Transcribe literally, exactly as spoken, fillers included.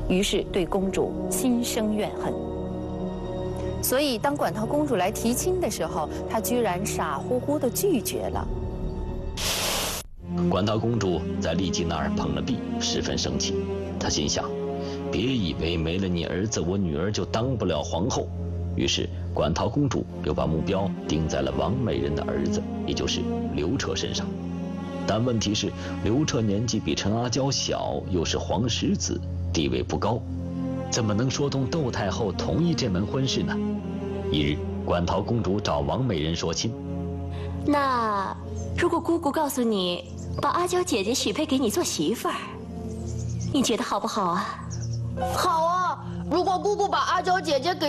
于是对公主心生怨恨。所以当馆陶公主来提亲的时候，她居然傻乎乎地拒绝了。 馆陶公主在丽姬那儿碰了壁，十分生气。她心想，别以为没了你儿子，我女儿就当不了皇后。于是馆陶公主又把目标定在了王美人的儿子，也就是刘彻身上。但问题是，刘彻年纪比陈阿娇小，又是皇室子，地位不高，怎么能说动窦太后同意这门婚事呢？一日，馆陶公主找王美人说亲。 那如果姑姑告诉你，把阿娇姐姐许配给你做媳妇儿，你觉得好不好啊？ 好啊！如果姑姑把阿娇姐姐给